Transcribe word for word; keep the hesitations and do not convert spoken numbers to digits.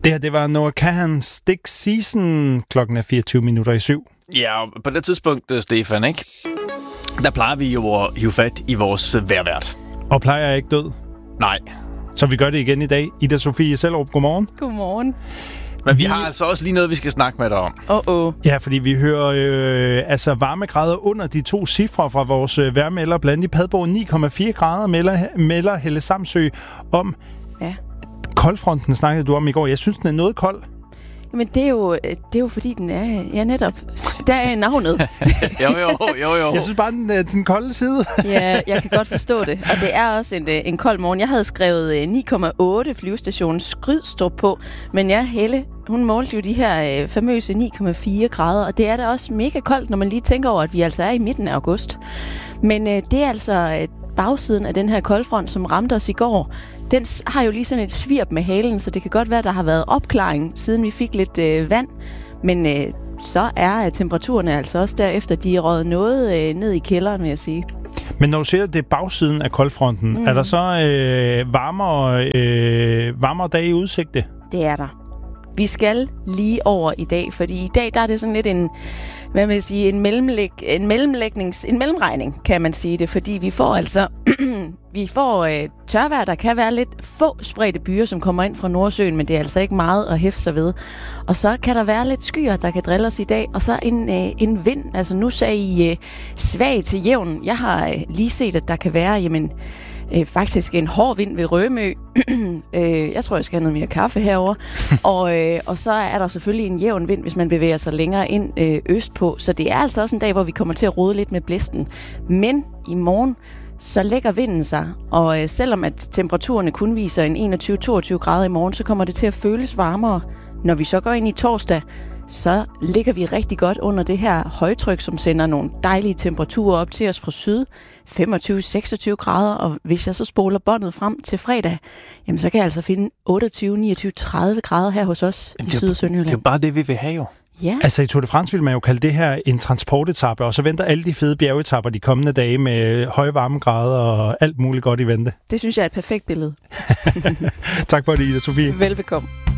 Det her, det var Noah Kahan, Stick Season. Klokken er fireogtyve minutter i syv. Ja, og på det tidspunkt, Stefan, ikke? Der plejer vi jo at hive fat i vores vejrvært. Og plejer jeg ikke død? Nej. Så vi gør det igen i dag. Ida Sofie Sellerup, godmorgen. Godmorgen. Men vi har altså også lige noget, vi skal snakke med dig om. Åh, oh, oh. Ja, fordi vi hører øh, altså varmegrader under de to cifre fra vores øh, vejrmelder. Blandt i Padborg ni komma fire grader melder, melder Helle Samsø om. Ja. Koldfronten snakkede du om i går. Jeg synes, den er noget kold. Men det er jo, det er jo fordi, den er... Ja, netop. Der er navnet. jo, jo, jo, jo. Jeg synes bare, den er den kolde side. Ja, jeg kan godt forstå det. Og det er også en, en kold morgen. Jeg havde skrevet ni komma otte flyvestationen Skrydstrup på. Men ja, Helle, hun målte jo de her øh, famøse ni komma fire grader. Og det er da også mega koldt, når man lige tænker over, at vi altså er i midten af august. Men øh, det er altså øh, bagsiden af den her koldfront, som ramte os i går. Den har jo lige sådan et svirp med halen, så det kan godt være, der har været opklaring, siden vi fik lidt øh, vand. Men øh, så er temperaturerne altså også derefter, de er røget noget øh, ned i kælderen, vil jeg sige. Men når du siger, at det er bagsiden af koldfronten, mm. er der så øh, varmere, øh, varmere dage i udsigte? Det er der. Vi skal lige over i dag, fordi i dag der er det sådan lidt en, hvad vil jeg sige, en, mellemlæg, en, mellemlægnings, en mellemregning, kan man sige det. Fordi vi får altså vi får øh, tørvejr, der kan være lidt få spredte byer, som kommer ind fra Nordsøen, men det er altså ikke meget at hæfte sig ved. Og så kan der være lidt skyer, der kan drille os i dag, og så en, øh, en vind. Altså nu sagde I øh, svag til jævn. Jeg har øh, lige set, at der kan være, jamen, Øh, faktisk en hård vind ved Rømø. øh, jeg tror, jeg skal have noget mere kaffe herovre. og, øh, og så er der selvfølgelig en jævn vind, hvis man bevæger sig længere ind øh, østpå. Så det er altså også en dag, hvor vi kommer til at rode lidt med blæsten. Men i morgen, så lægger vinden sig. Og øh, selvom at temperaturerne kun viser en enogtyve til toogtyve grader i morgen, så kommer det til at føles varmere. Når vi så går ind i torsdag, så ligger vi rigtig godt under det her højtryk, som sender nogle dejlige temperaturer op til os fra syd. femogtyve til seksogtyve grader, og hvis jeg så spoler båndet frem til fredag, jamen så kan jeg altså finde otteogtyve, niogtyve, tredive grader her hos os i Syd- og Sønderjylland. Det er jo bare det, vi vil have jo. Ja. Altså i Tour de France vil man jo kalde det her en transportetappe, og så venter alle de fede bjergetapper de kommende dage med høje varmegrader og alt muligt godt i vente. Det synes jeg er et perfekt billede. Tak for det, Ida Sofie. Velbekomme.